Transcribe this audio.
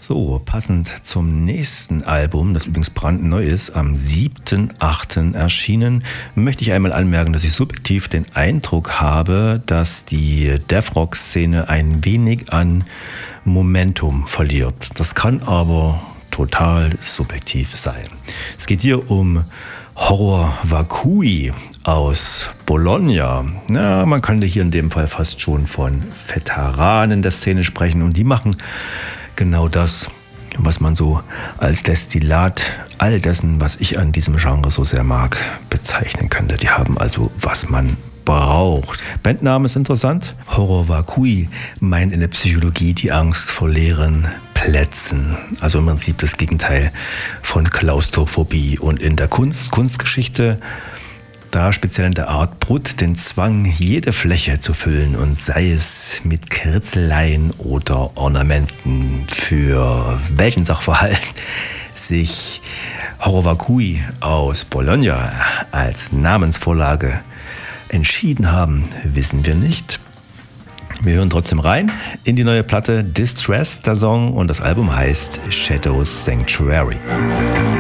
So, passend zum nächsten Album, das übrigens brandneu ist, am 7.8. erschienen, möchte ich einmal anmerken, dass ich subjektiv den Eindruck habe, dass die Death-Rock-Szene ein wenig an Momentum verliert. Das kann aber total subjektiv sein. Es geht hier um Horror Vacui aus Bologna. Ja, man kann hier in dem Fall fast schon von Veteranen der Szene sprechen und die machen genau das, was man so als Destillat all dessen, was ich an diesem Genre so sehr mag, bezeichnen könnte. Die haben also, was man braucht. Bandname ist interessant. Horror Vacui meint in der Psychologie die Angst vor leeren Plätzen. Also im Prinzip das Gegenteil von Klaustrophobie. Und in der Kunstgeschichte, da speziell in der Art Brut, den Zwang, jede Fläche zu füllen und sei es mit Kritzeleien oder Ornamenten, für welchen Sachverhalt sich Horror Vacui aus Bologna als Namensvorlage entschieden haben, wissen wir nicht. Wir hören trotzdem rein in die neue Platte Distress, der Song, und das Album heißt Shadows Sanctuary.